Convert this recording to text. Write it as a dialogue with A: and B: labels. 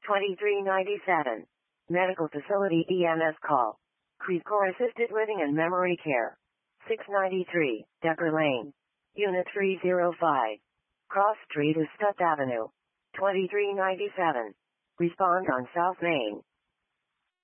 A: 2397. Medical Facility EMS call. Creve Coeur Assisted Living and Memory Care. 693, Decker Lane. Unit 305. Cross Street, Estette Avenue. 2397. Respond on South Main.